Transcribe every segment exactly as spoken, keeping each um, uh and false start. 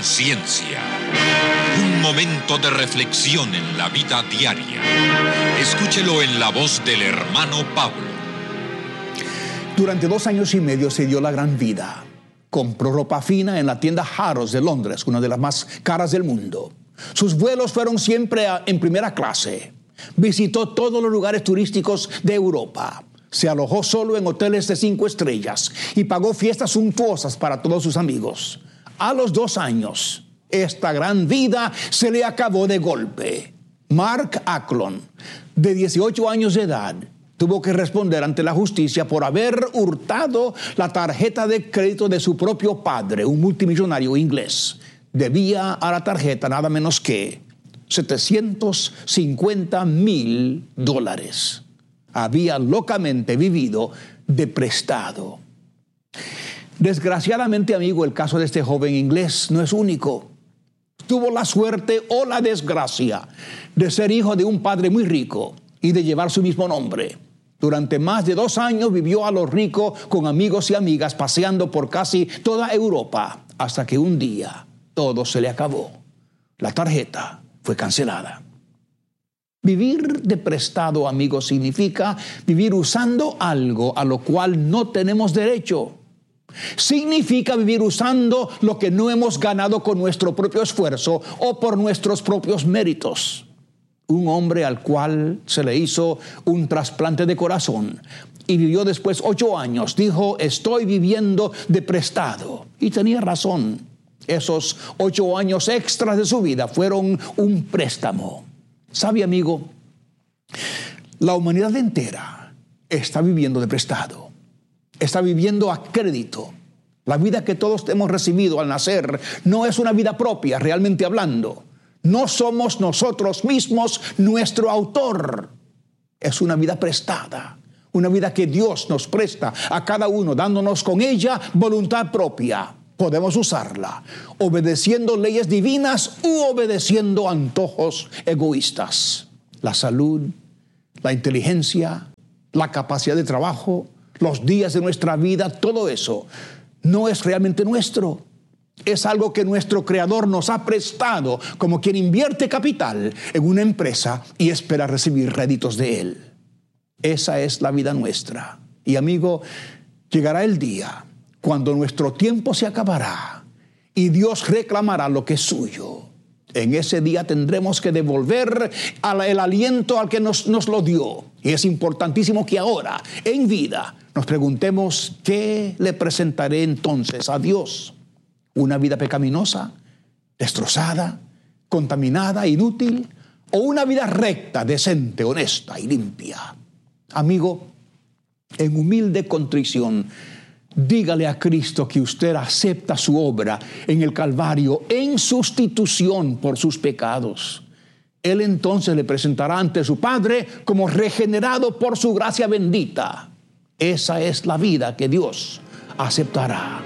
Conciencia. Un momento de reflexión en la vida diaria. Escúchelo en la voz del hermano Pablo. Durante dos años y medio se dio la gran vida. Compró ropa fina en la tienda Harrods de Londres, una de las más caras del mundo. Sus vuelos fueron siempre a, en primera clase. Visitó todos los lugares turísticos de Europa. Se alojó solo en hoteles de cinco estrellas y pagó fiestas suntuosas para todos sus amigos. A los dos años, esta gran vida se le acabó de golpe. Mark Acklon, de dieciocho años de edad, tuvo que responder ante la justicia por haber hurtado la tarjeta de crédito de su propio padre, un multimillonario inglés. Debía a la tarjeta nada menos que setecientos cincuenta mil dólares. Había locamente vivido de prestado. Desgraciadamente, amigo, el caso de este joven inglés no es único. Tuvo la suerte o la desgracia de ser hijo de un padre muy rico y de llevar su mismo nombre. Durante más de dos años vivió a lo rico con amigos y amigas, paseando por casi toda Europa, hasta que un día todo se le acabó. La tarjeta fue cancelada. Vivir de prestado, amigos, significa vivir usando algo a lo cual no tenemos derecho. Significa vivir usando lo que no hemos ganado con nuestro propio esfuerzo o por nuestros propios méritos. Un hombre al cual se le hizo un trasplante de corazón y vivió después ocho años, dijo: estoy viviendo de prestado. Y tenía razón. Esos ocho años extras de su vida fueron un préstamo. ¿Sabe, amigo? La humanidad entera está viviendo de prestado. Está viviendo a crédito. La vida que todos hemos recibido al nacer no es una vida propia, realmente hablando. No somos nosotros mismos nuestro autor. Es una vida prestada. Una vida que Dios nos presta a cada uno, dándonos con ella voluntad propia. Podemos usarla obedeciendo leyes divinas u obedeciendo antojos egoístas. La salud, la inteligencia, la capacidad de trabajo, los días de nuestra vida, todo eso no es realmente nuestro. Es algo que nuestro Creador nos ha prestado, como quien invierte capital en una empresa y espera recibir réditos de él. Esa es la vida nuestra. Y, amigo, llegará el día cuando nuestro tiempo se acabará y Dios reclamará lo que es suyo. En ese día tendremos que devolver el aliento al que nos, nos lo dio. Y es importantísimo que ahora, en vida, nos preguntemos: ¿qué le presentaré entonces a Dios? ¿Una vida pecaminosa, destrozada, contaminada, inútil? ¿O una vida recta, decente, honesta y limpia? Amigo, en humilde contrición, dígale a Cristo que usted acepta su obra en el Calvario en sustitución por sus pecados. Él entonces le presentará ante su Padre como regenerado por su gracia bendita. Esa es la vida que Dios aceptará.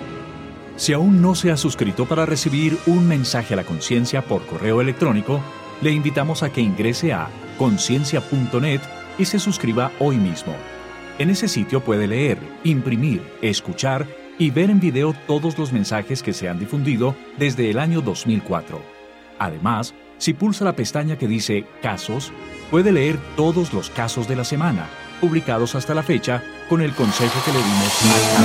Si aún no se ha suscrito para recibir un mensaje a la conciencia por correo electrónico, le invitamos a que ingrese a conciencia punto net y se suscriba hoy mismo. En ese sitio puede leer, imprimir, escuchar y ver en video todos los mensajes que se han difundido desde el año dos mil cuatro. Además, si pulsa la pestaña que dice Casos, puede leer todos los casos de la semana, publicados hasta la fecha, con el consejo que le dimos al